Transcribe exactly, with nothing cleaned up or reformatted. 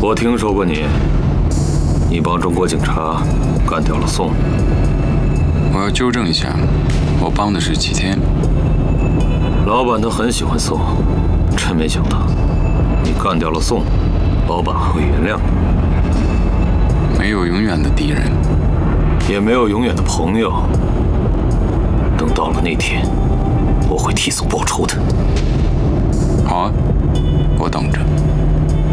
我听说过你，你帮中国警察干掉了宋。 我要纠正一下，我帮的是齐天。 老板他很喜欢宋，真没想到你干掉了宋，老板会原谅你。 没有永远的敌人， 也没有永远的朋友。等到了那天，我会替宋报仇的。 好啊，我等着。